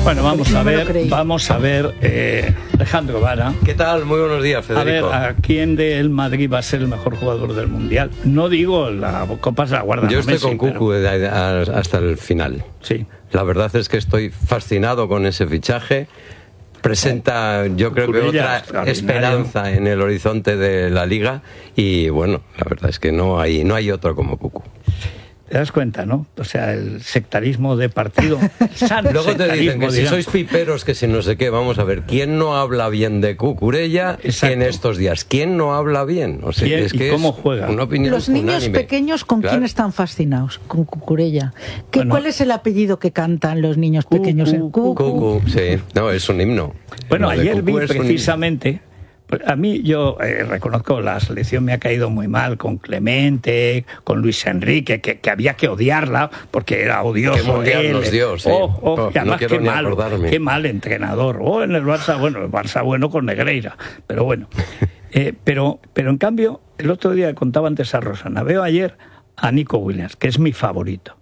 Bueno, vamos a ver, Alejandro Vara. ¿Qué tal? Muy buenos días, Federico. A ver, ¿a quién del Madrid va a ser el mejor jugador del Mundial? No digo la Copa se la guarda. Yo estoy Messi, con Cucu hasta el final. Sí. La verdad es que estoy fascinado con ese fichaje. Presenta, yo creo que otra esperanza en el horizonte de la Liga. Y bueno, la verdad es que no hay otro como Cucu. ¿Te das cuenta, no? O sea, el sectarismo de partido. Luego te dicen que si sois piperos, que si no sé qué, vamos a ver, ¿quién no habla bien de Cucurella en estos días? ¿Quién no habla bien? O sea, es que ¿cómo juega? Una opinión los niños unánime. Pequeños, ¿con quién están fascinados? Con Cucurella. ¿Cuál es el apellido que cantan los niños pequeños? Cucu, sí. No, es un himno. Bueno, ayer vi precisamente... A mí, yo reconozco, la selección me ha caído muy mal con Clemente, con Luis Enrique, que había que odiarla porque era odioso. Qué mundial nos dio, sí. Además, no qué mal entrenador. En el Barça, el Barça bueno con Negreira, pero bueno. Pero en cambio, el otro día contaba antes a Rosana, veo ayer a Nico Williams, que es mi favorito.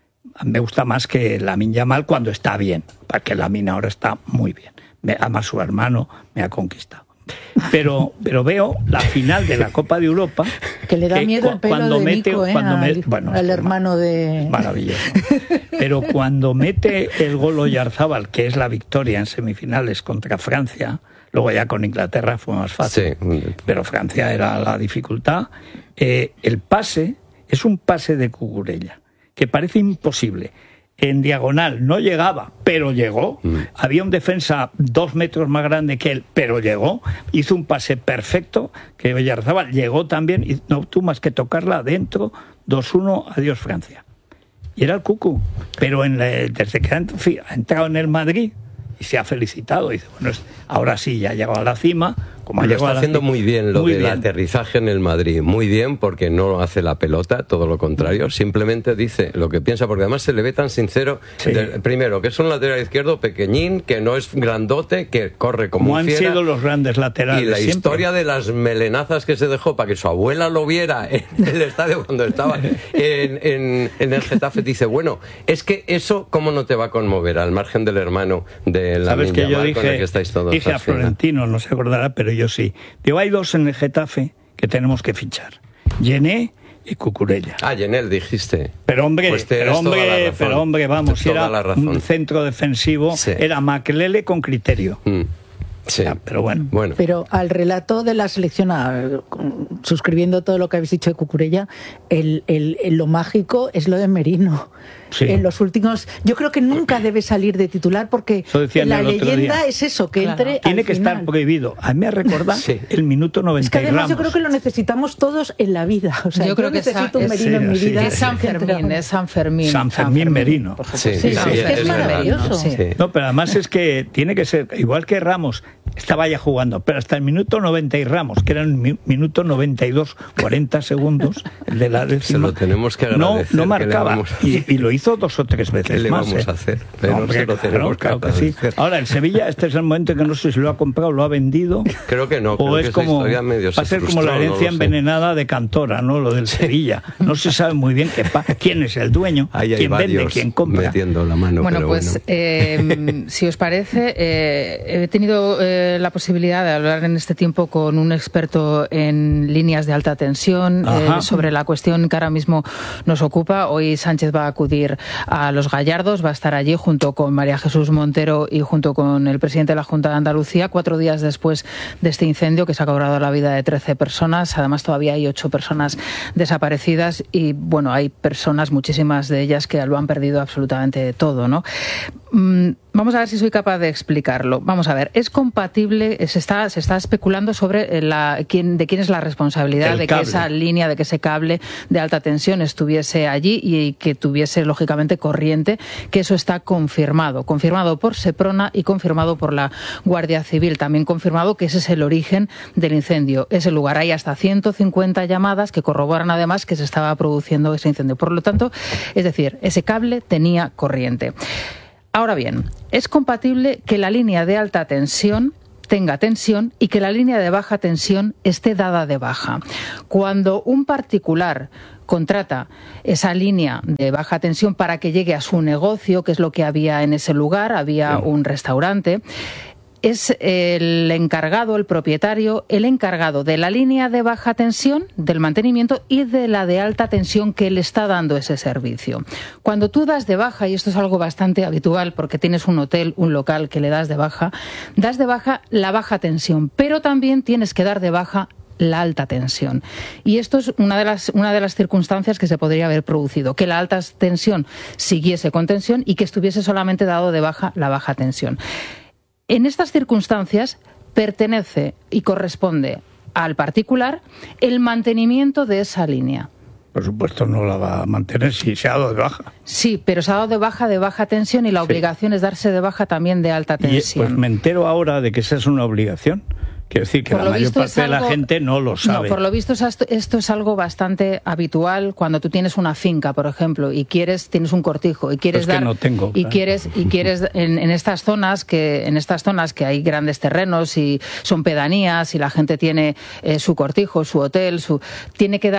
Me gusta más que Lamine Yamal cuando está bien, porque Lamine ahora está muy bien. Además, su hermano me ha conquistado. Pero veo la final de la Copa de Europa, que le da miedo el pelo de Nico, al hermano de... Maravilloso. Pero cuando mete el gol Oyarzábal, que es la victoria en semifinales contra Francia, luego ya con Inglaterra fue más fácil, pero Francia era la dificultad, el pase es un pase de Cucurella, que parece imposible. En diagonal no llegaba, pero llegó. Había un defensa 2 metros más grande que él, pero llegó. Hizo un pase perfecto, que Oyarzábal llegó también y no tuvo más que tocarla adentro. 2-1, adiós Francia. Y era el Cucu. Pero desde que ha entrado en el Madrid y se ha felicitado, dice, bueno, ahora sí, ya ha llegado a la cima. Lo está haciendo muy bien del aterrizaje en el Madrid, muy bien, porque no hace la pelota, todo lo contrario, simplemente dice lo que piensa, porque además se le ve tan sincero. Primero, que es un lateral izquierdo pequeñín, que no es grandote, que corre como un fiera. Han sido los grandes laterales. Y la historia de las melenazas que se dejó para que su abuela lo viera en el estadio cuando estaba en el Getafe, dice, bueno, es que eso, ¿cómo no te va a conmover al margen del hermano de Lamine Yamal con el que estáis todos? Dije a Florentino, no se acordará, pero yo sí. Digo, hay 2 en el Getafe que tenemos que fichar. Yené y Cucurella. Yenel dijiste. Pero hombre, vamos, si era un centro defensivo, era Makelele con criterio. Sí. Pero bueno. Pero al relato de la selección, suscribiendo todo lo que habéis dicho de Cucurella, lo mágico es lo de Merino. Sí. En los últimos, yo creo que nunca debe salir de titular porque la leyenda es eso, que entre tiene que estar prohibido. A mí me recuerda el minuto 90. Es que además yo creo que lo necesitamos todos en la vida. O sea, yo creo que necesito un Merino en mi vida. Es San Fermín. San Fermín Merino. Es maravilloso. No, pero además es que tiene que ser, igual que Ramos, estaba ya jugando, pero hasta el minuto 90 y Ramos, que era el minuto 92, 40 segundos, el de la décima, se lo tenemos que agradecer, no marcaba. Y lo hizo 2 o 3 veces ¿Qué le más. Vamos a hacer? Pero se lo tenemos que agradecer. Sí. Ahora, el Sevilla, este es el momento en que no sé si lo ha comprado, lo ha vendido. Creo que no. O es como, va a ser como la herencia envenenada de Cantora, ¿no? Lo del Sevilla. No se sabe muy bien quién es el dueño, quién vende, quién compra. Metiendo la mano. Bueno, pues si os parece, he tenido la posibilidad de hablar en este tiempo con un experto en líneas de alta tensión sobre la cuestión que ahora mismo nos ocupa. Hoy Sánchez va a acudir a Los Gallardos, va a estar allí junto con María Jesús Montero y junto con el presidente de la Junta de Andalucía, 4 días después de este incendio que se ha cobrado la vida de 13 personas. Además, todavía hay 8 personas desaparecidas y, bueno, hay personas, muchísimas de ellas, que lo han perdido absolutamente todo, ¿no? Vamos a ver si soy capaz de explicarlo. Vamos a ver, es compatible, se está especulando sobre de quién es la responsabilidad de que esa línea, de que ese cable de alta tensión estuviese allí y que tuviese, lógicamente, corriente, que eso está confirmado por Seprona y confirmado por la Guardia Civil, también confirmado que ese es el origen del incendio, ese lugar. Hay hasta 150 llamadas que corroboran además que se estaba produciendo ese incendio. Por lo tanto, es decir, ese cable tenía corriente. Ahora bien, es compatible que la línea de alta tensión tenga tensión y que la línea de baja tensión esté dada de baja. Cuando un particular contrata esa línea de baja tensión para que llegue a su negocio, que es lo que había en ese lugar, había un restaurante. Es el encargado, el propietario, el encargado de la línea de baja tensión, del mantenimiento, y de la de alta tensión que le está dando ese servicio. Cuando tú das de baja, y esto es algo bastante habitual porque tienes un hotel, un local que le das de baja la baja tensión, pero también tienes que dar de baja la alta tensión. Y esto es una de las circunstancias que se podría haber producido, que la alta tensión siguiese con tensión y que estuviese solamente dado de baja la baja tensión. En estas circunstancias pertenece y corresponde al particular el mantenimiento de esa línea. Por supuesto no la va a mantener si se ha dado de baja. Sí, pero se ha dado de baja tensión y la obligación es darse de baja también de alta tensión. Pues me entero ahora de que esa es una obligación. Quiero decir que la mayor parte de la gente no lo sabe. No, por lo visto esto es algo bastante habitual cuando tú tienes una finca, por ejemplo, y tienes un cortijo y quieres dar, no tengo, y quieres en estas zonas que hay grandes terrenos y son pedanías y la gente tiene su cortijo, su hotel, tiene que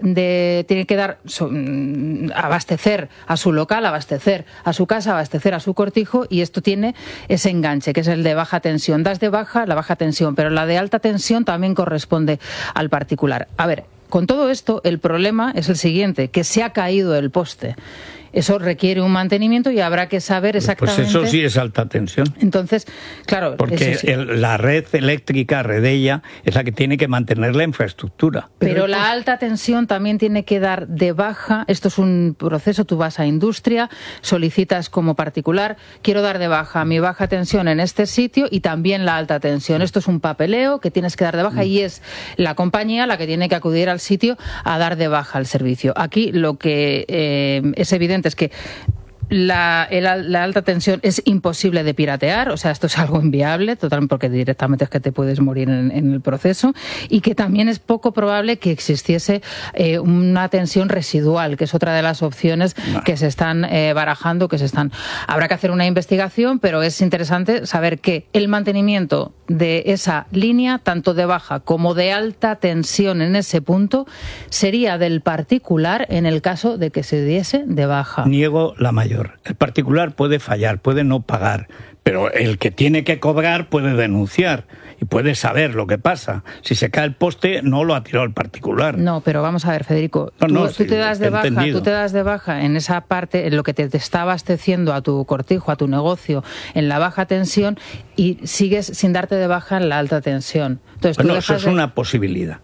abastecer a su local, abastecer a su casa, abastecer a su cortijo, y esto tiene ese enganche que es el de baja tensión. Das de baja la baja tensión, pero la de alta tensión también corresponde al particular. A ver, con todo esto, el problema es el siguiente, que se ha caído el poste. Eso requiere un mantenimiento y habrá que saber exactamente... Pues eso sí es alta tensión. Entonces, claro... Porque sí. La red eléctrica, Redella, es la que tiene que mantener la infraestructura. Pero la alta tensión también tiene que dar de baja. Esto es un proceso, tú vas a industria, solicitas como particular, quiero dar de baja mi baja tensión en este sitio y también la alta tensión. Esto es un papeleo que tienes que dar de baja y es la compañía la que tiene que acudir al sitio a dar de baja el servicio. Aquí lo que es evidente es que la alta tensión es imposible de piratear, o sea, esto es algo inviable, totalmente, porque directamente es que te puedes morir en el proceso, y que también es poco probable que existiese una tensión residual, que es otra de las opciones que se están barajando, habrá que hacer una investigación, pero es interesante saber que el mantenimiento de esa línea, tanto de baja como de alta tensión en ese punto, sería del particular en el caso de que se diese de baja. Niego la mayor. El particular puede fallar, puede no pagar, pero el que tiene que cobrar puede denunciar y puede saber lo que pasa. Si se cae el poste, no lo ha tirado el particular. No, pero vamos a ver, Federico, tú te das de baja en esa parte, en lo que te está abasteciendo a tu cortijo, a tu negocio, en la baja tensión, y sigues sin darte de baja en la alta tensión. Entonces, bueno, eso es una posibilidad.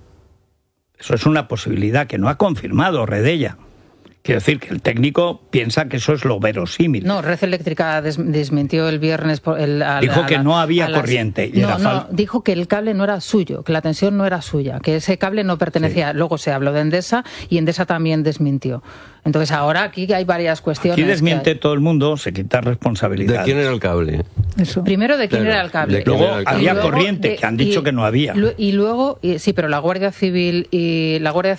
Eso es una posibilidad que no ha confirmado Redella. Quiero decir que el técnico piensa que eso es lo verosímil. No, Red Eléctrica desmintió el viernes... dijo que no había corriente. Dijo que el cable no era suyo, que la tensión no era suya, que ese cable no pertenecía. Sí. Luego se habló de Endesa y Endesa también desmintió. Entonces ahora aquí hay varias cuestiones. Aquí desmiente todo el mundo, se quita responsabilidad. ¿De quién era el cable? Eso. Primero, ¿de quién era el cable? Luego había corriente, que han dicho que no había. Y luego, sí, pero la Guardia Civil y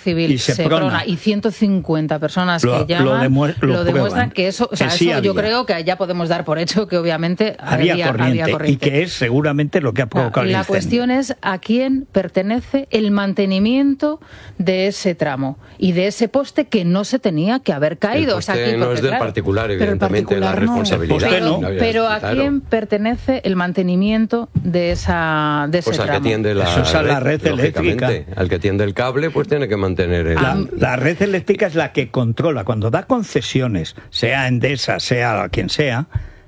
Seprona y 150 personas que llaman lo demuestran que eso, o sea, que sí, eso yo creo que ya podemos dar por hecho que obviamente había corriente. Y que es seguramente lo que ha provocado el incendio. La cuestión es a quién pertenece el mantenimiento de ese tramo y de ese poste que no se tenía que haber caído. El poste no es del particular, evidentemente, la responsabilidad. Pero ¿a quién pertenece el mantenimiento de ese tramo? Al que tiende la red eléctrica. Al que tiende el cable, pues tiene que mantener la red eléctrica es la que controla. Cuando da concesiones, sea Endesa, sea quien sea,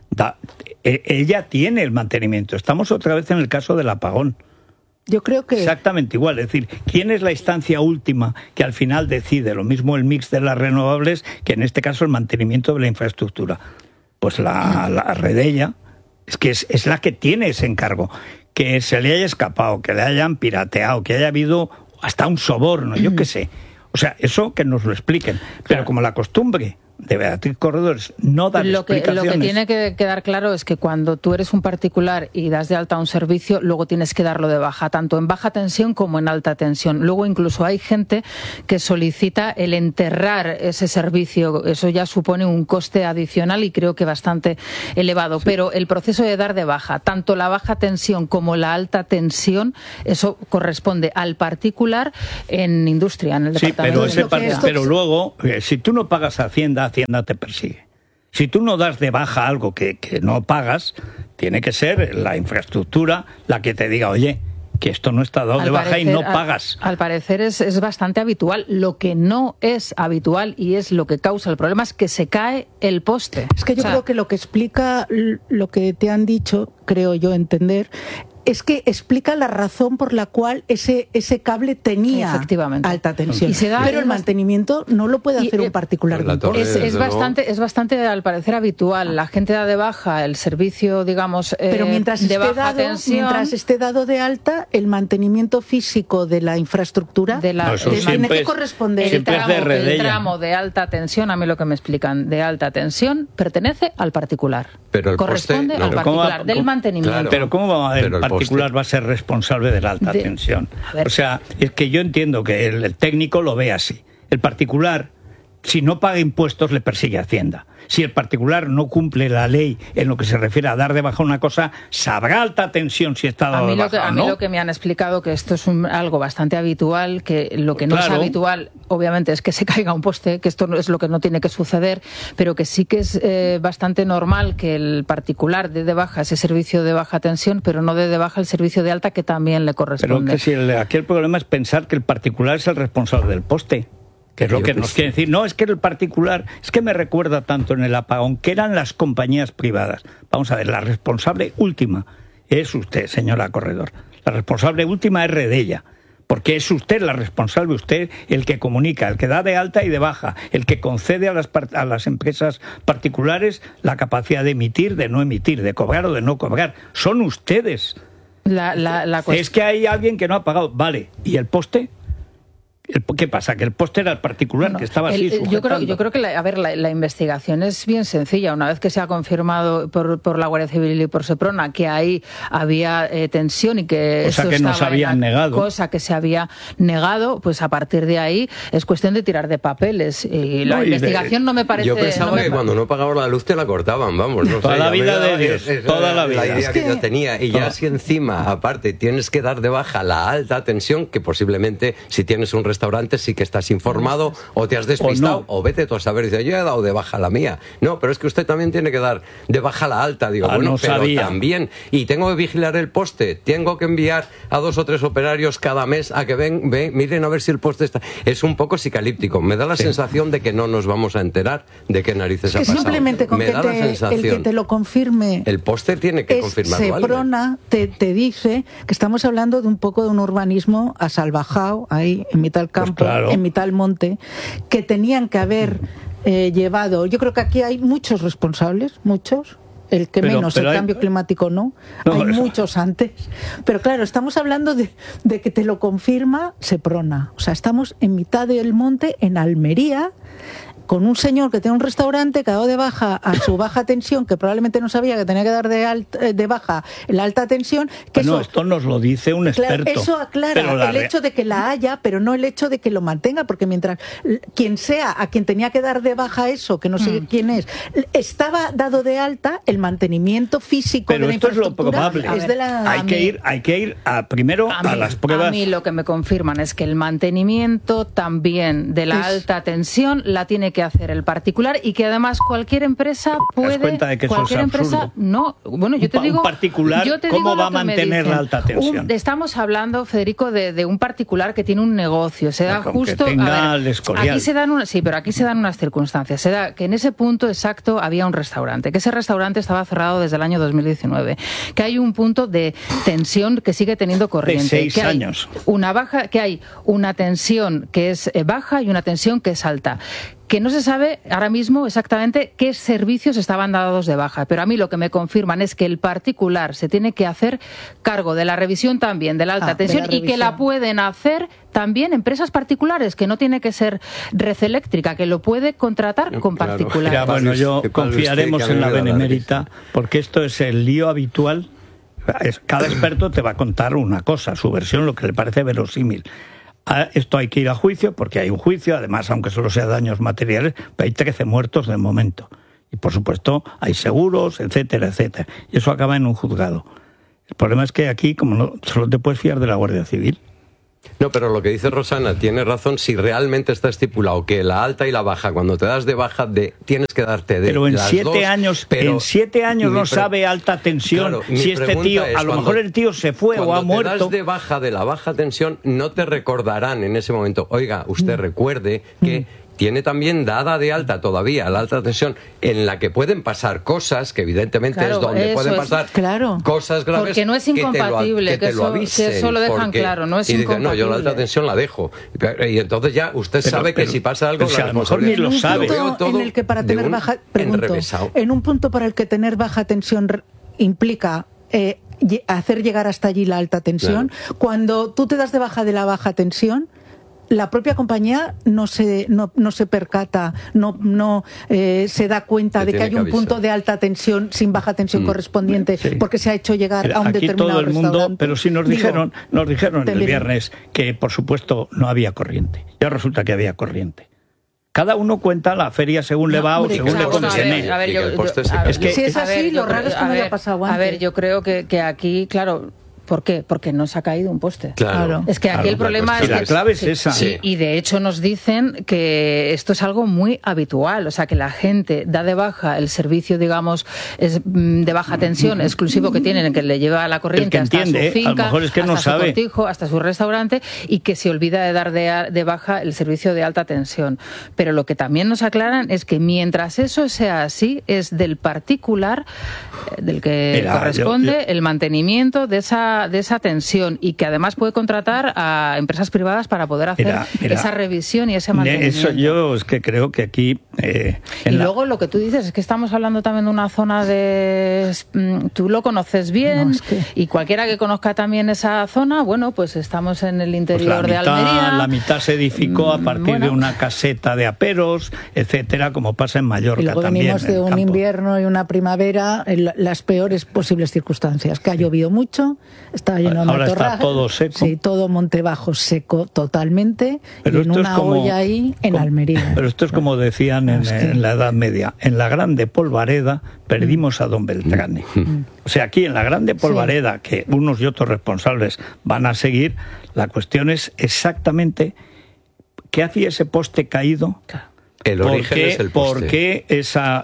ella tiene el mantenimiento. Estamos otra vez en el caso del apagón. Yo creo que... Exactamente igual, es decir, ¿quién es la instancia última que al final decide? Lo mismo el mix de las renovables que en este caso el mantenimiento de la infraestructura. Pues la Redella es la que tiene ese encargo. Que se le haya escapado, que le hayan pirateado, que haya habido hasta un soborno, yo qué sé. O sea, eso que nos lo expliquen. Pero como la costumbre de Beatriz Corredor es no dar explicaciones. Lo que tiene que quedar claro es que cuando tú eres un particular y das de alta un servicio, luego tienes que darlo de baja, tanto en baja tensión como en alta tensión. Luego incluso hay gente que solicita el enterrar ese servicio. Eso ya supone un coste adicional y creo que bastante elevado. Sí. Pero el proceso de dar de baja, tanto la baja tensión como la alta tensión, eso corresponde al particular en industria, en el departamento. Sí, pero luego, si tú no pagas a Hacienda te persigue. Si tú no das de baja algo que no pagas, tiene que ser la infraestructura la que te diga, oye, que esto no está dado de baja y no pagas. Al parecer es bastante habitual. Lo que no es habitual y es lo que causa el problema es que se cae el poste. Es que yo creo que lo que explica lo que te han dicho, creo yo entender, es que explica la razón por la cual ese cable tenía alta tensión. Pero el mantenimiento no lo puede hacer un particular. Es bastante, al parecer, habitual. La gente da de baja el servicio, digamos, pero mientras esté dado de alta, el mantenimiento físico de la infraestructura tiene que corresponder. El tramo de alta tensión, a mí lo que me explican, de alta tensión, pertenece al particular. Pero el corresponde al particular, del mantenimiento. Claro. Pero ¿cómo va a haber particular va a ser responsable de la alta tensión? O sea, es que yo entiendo que el técnico lo ve así. El particular, si no paga impuestos, le persigue Hacienda. Si el particular no cumple la ley en lo que se refiere a dar de baja una cosa, sabrá alta tensión si está dado de baja o no. A mí lo que me han explicado, que esto es algo bastante habitual, que lo que no es habitual, obviamente, es que se caiga un poste, que esto es lo que no tiene que suceder, pero que sí que es bastante normal que el particular dé de baja ese servicio de baja tensión, pero no dé de baja el servicio de alta que también le corresponde. Pero que si aquí el problema es pensar que el particular es el responsable del poste. Que es lo que nos quiere decir. No, es que el particular, es que me recuerda tanto en el apagón, que eran las compañías privadas. Vamos a ver, la responsable última es usted, señora Corredor. La responsable última es Redella, porque es usted la responsable, usted el que comunica, el que da de alta y de baja, el que concede a las empresas particulares la capacidad de emitir, de no emitir, de cobrar o de no cobrar. Son ustedes. Es que hay alguien que no ha pagado. Vale, ¿y el poste? ¿Qué pasa? ¿Que el poste era el particular que estaba así sujetando? Yo creo que la investigación es bien sencilla. Una vez que se ha confirmado por la Guardia Civil y por Seprona que ahí había tensión y que cosa que nos habían negado, cosa que se había negado, pues a partir de ahí es cuestión de tirar de papeles. Y la investigación no me parece... Yo pensaba que cuando no pagaba la luz te la cortaban, vamos. No toda la vida de Dios, toda la vida. La idea que yo tenía. Y ya si encima, aparte, tienes que dar de baja la alta tensión, que posiblemente si tienes un restaurante sí que estás informado o te has despistado o vete tú a saber, dice, yo he dado de baja la mía. No, pero es que usted también tiene que dar de baja la alta. Digo, bueno, no pero sabía. También, y tengo que vigilar el poste, tengo que enviar a 2 o 3 operarios cada mes a que ven, miren a ver si el poste está... Es un poco psicalíptico, me da la sensación de que no nos vamos a enterar de qué narices ha pasado. Simplemente con el que te lo confirme... El poste tiene que confirmarlo. Seprona te dice que estamos hablando de un poco de un urbanismo asalvajado, ahí en mitad del campo, pues claro, en mitad del monte, que tenían que haber llevado... Yo creo que aquí hay muchos responsables, muchos... El que menos, el cambio climático no. Hay muchos antes. Pero claro, estamos hablando de que te lo confirma Seprona. O sea, estamos en mitad del monte, en Almería, con un señor que tiene un restaurante que ha dado de baja a su baja tensión, que probablemente no sabía que tenía que dar de baja la alta tensión. Que bueno, esto nos lo dice un experto. Eso aclara el hecho de que la haya, pero no el hecho de que lo mantenga, porque mientras quien sea a quien tenía que dar de baja eso, que no sé quién es, estaba dado de alta, el mantenimiento físico pero de la infraestructura es lo probable. Hay que ir primero a las pruebas. A mí lo que me confirman es que el mantenimiento también de la alta tensión la tiene que hacer el particular y que además cualquier empresa puede... ¿Te das cuenta de que eso es absurdo? No, bueno, yo te digo... ¿Un particular cómo va a mantener la alta tensión? Estamos hablando, Federico, de un particular que tiene un negocio. Se da justo... Aquí se dan unas circunstancias. Se da que en ese punto exacto había un restaurante, que ese restaurante estaba cerrado desde el año 2019, que hay un punto de tensión que sigue teniendo corriente. De 6 años. Que hay una tensión que es baja y una tensión que es alta. que no se sabe ahora mismo exactamente qué servicios estaban dados de baja, pero a mí lo que me confirman es que el particular se tiene que hacer cargo de la revisión también de la alta tensión y que la pueden hacer también empresas particulares, que no tiene que ser Red Eléctrica, que lo puede contratar con particulares. Mira, bueno, yo confiaremos en la Benemérita, porque esto es el lío habitual. Cada experto te va a contar una cosa, su versión, lo que le parece verosímil. Esto hay que ir a juicio, porque hay un juicio, además, aunque solo sea daños materiales, hay 13 muertos de momento. Y, por supuesto, hay seguros, etcétera, etcétera. Y eso acaba en un juzgado. El problema es que aquí, como no, solo te puedes fiar de la Guardia Civil. No, pero lo que dice Rosana tiene razón si realmente está estipulado que la alta y la baja, cuando te das de baja, tienes que darte de pero en las 7 dos, años, pero en 7 años no sabe alta tensión, claro, si este tío, a lo mejor el tío se fue o ha muerto. Cuando te das de baja de la baja tensión, no te recordarán en ese momento, oiga, usted recuerde que tiene también dada de alta todavía la alta tensión, en la que pueden pasar cosas, que evidentemente es donde pueden pasar cosas graves. Porque no es incompatible, que eso lo dejan claro, no es incompatible. No, yo la alta tensión la dejo. Y entonces ya usted sabe que si pasa algo, a lo mejor ni lo sabe. En el que para tener baja, en un punto para el que tener baja tensión implica hacer llegar hasta allí la alta tensión, cuando tú te das de baja de la baja tensión, la propia compañía no se percata, no se da cuenta de que hay un punto de alta tensión sin baja tensión correspondiente, porque se ha hecho llegar a un determinado todo el mundo, pero sí nos dijeron el viernes que por supuesto no había corriente. Ya resulta que había corriente. Cada uno cuenta la feria según le va o según le conviene. Es que si es así, lo raro es que no haya pasado antes. A ver, yo creo que aquí, claro. ¿Por qué? Porque no se ha caído un poste. Claro. Es que aquí el problema es que... La clave es esa. Sí, y de hecho nos dicen que esto es algo muy habitual. O sea, que la gente da de baja el servicio, digamos, de baja tensión exclusivo que tienen, que le lleva la corriente hasta su finca, a lo mejor es que hasta no sabe. Su cortijo, hasta su restaurante, y que se olvida de dar de baja el servicio de alta tensión. Pero lo que también nos aclaran es que mientras eso sea así, es del particular del que corresponde el mantenimiento de esa tensión, y que además puede contratar a empresas privadas para poder hacer esa revisión y ese mantenimiento. Eso yo es que creo que aquí... y luego lo que tú dices es que estamos hablando también de una zona de... Tú lo conoces bien, y cualquiera que conozca también esa zona, bueno, pues estamos en el interior de Almería. La mitad se edificó a partir de una caseta de aperos, etcétera, como pasa en Mallorca y luego también. Venimos de un invierno y una primavera en las peores posibles circunstancias, que ha llovido mucho, está lleno de ahora está todo seco. Sí, todo Monte Bajo seco totalmente, pero y en una olla ahí en Almería. Pero esto es como decían en la Edad Media, en la Grande Polvareda perdimos a don Beltrane. O sea, aquí en la Grande Polvareda, que unos y otros responsables van a seguir, la cuestión es exactamente qué hacía ese poste caído. El origen es el poste. Porque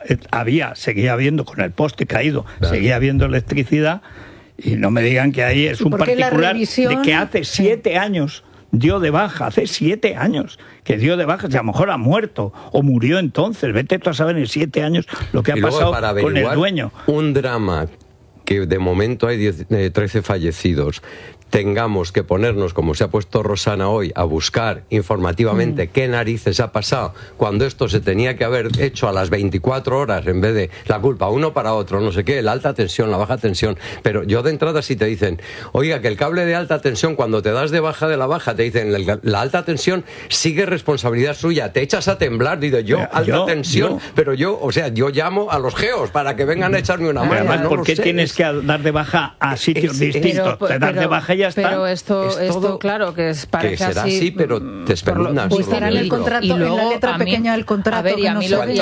seguía habiendo con el poste caído, seguía habiendo electricidad. Y no me digan que ahí es un particular de que hace 7 años dio de baja, hace 7 años que dio de baja, si a lo mejor ha muerto o murió entonces, vete tú a saber en 7 años lo que ha pasado con el dueño. Un drama que de momento hay 13 fallecidos, tengamos que ponernos, como se ha puesto Rosana hoy, a buscar informativamente qué narices ha pasado cuando esto se tenía que haber hecho a las 24 horas en vez de la culpa uno para otro, no sé qué, la alta tensión, la baja tensión. Pero yo de entrada si te dicen, oiga, que el cable de alta tensión, cuando te das de baja de la baja, te dicen, la alta tensión sigue responsabilidad suya, te echas a temblar, digo yo, alta tensión, pero yo llamo a los geos para que vengan a echarme una mano. Además, ¿por qué tienes que dar de baja a sitios distintos? Te das de baja y pero esto claro, que parece que será así, pero te espelunas. Pues estará en el contrato, y luego, en la letra pequeña del contrato. A ver, y a mí lo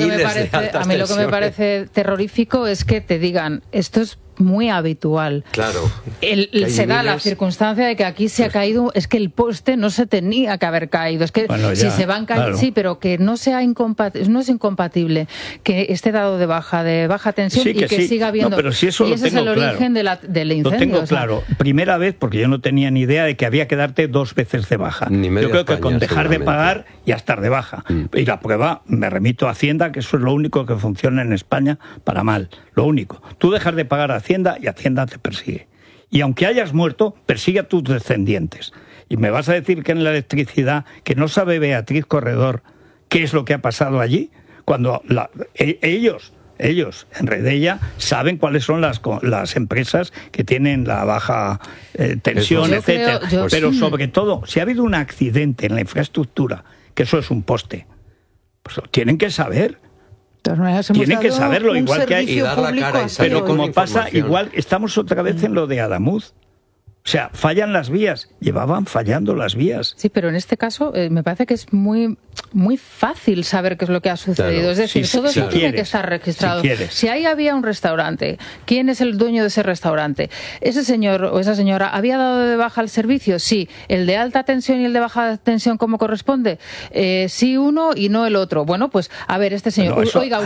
que me parece terrorífico es que te digan, esto es muy habitual. Claro. Se da la circunstancia de que aquí se ha caído, es que el poste no se tenía que haber caído. Es que si se van cayendo, sí, pero que no sea no es incompatible que esté dado de baja tensión y que siga habiendo. No, pero si eso y ese es el origen del incendio. Lo tengo claro. Primera vez, porque yo no tenía ni idea de que había que darte 2 veces de baja. Yo creo que con dejar de pagar ya estar de baja. Y la prueba, me remito a Hacienda, que eso es lo único que funciona en España para mal. Lo único. Tú dejas de pagar a Hacienda y Hacienda te persigue. Y aunque hayas muerto, persigue a tus descendientes. Y me vas a decir que en la electricidad, que no sabe Beatriz Corredor qué es lo que ha pasado allí, cuando ellos, en Redella, saben cuáles son las empresas que tienen la baja tensión, etcétera. Pero sobre todo, si ha habido un accidente en la infraestructura, que eso es un poste, pues lo tienen que saber. Tienen que saberlo, igual que hay. Y dar la cara. Pero como pasa, igual estamos otra vez en lo de Adamuz. O sea, fallan las vías. Llevaban fallando las vías. Sí, pero en este caso me parece que es muy fácil saber qué es lo que ha sucedido. Claro, es decir, todo eso tiene que estar registrado. Si ahí había un restaurante, ¿quién es el dueño de ese restaurante? ¿Ese señor o esa señora había dado de baja el servicio? Sí. ¿El de alta tensión y el de baja tensión cómo corresponde? Sí uno y no el otro. Bueno, pues a ver, este señor... Oiga,